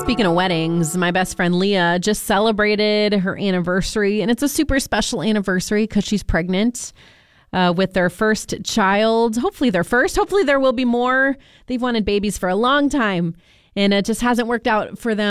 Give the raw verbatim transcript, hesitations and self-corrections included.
Speaking of weddings, my best friend Leah just celebrated her anniversary, and it's a super special anniversary because she's pregnant uh, with their first child. Hopefully their first. Hopefully there will be more. They've wanted babies for a long time, and it just hasn't worked out for them.